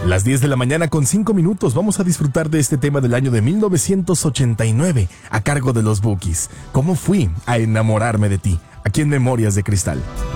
Las 10 de la mañana con 5 minutos vamos a disfrutar de este tema del año de 1989 a cargo de los Bukis. ¿Cómo fui a enamorarme de ti? Aquí en Memorias de Cristal.